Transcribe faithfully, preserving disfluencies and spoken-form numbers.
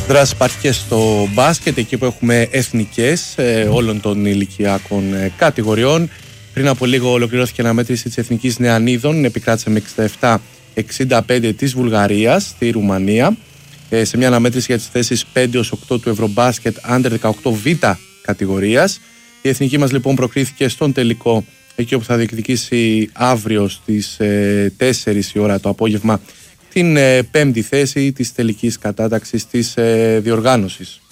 Δράση υπάρχει και στο μπάσκετ, εκεί που έχουμε εθνικές ε, όλων των ηλικιακών ε, κατηγοριών. Πριν από λίγο ολοκληρώθηκε η αναμέτρηση της Εθνικής Νεανίδων, επικράτησε με εξήντα επτά εξήντα πέντε της Βουλγαρίας στη Ρουμανία, ε, σε μια αναμέτρηση για τις θέσεις πέντε έως οκτώ του Ευρωμπάσκετ Άντερ δεκαοκτώ Β κατηγορίας. Η εθνική μας λοιπόν προκρίθηκε στον τελικό, εκεί όπου θα διεκδικήσει αύριο στις ε, τέσσερις η ώρα το απόγευμα την ε, πέμπτη θέση της τελικής κατάταξης της ε, διοργάνωσης.